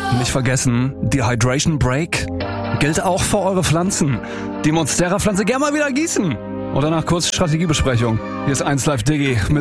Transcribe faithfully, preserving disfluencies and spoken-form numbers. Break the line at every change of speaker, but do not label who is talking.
Nicht vergessen, die Hydration Break gilt auch für eure Pflanzen. Die Monstera-Pflanze gerne mal wieder gießen. Oder nach kurz Strategiebesprechung. Hier ist eins Live Diggi mit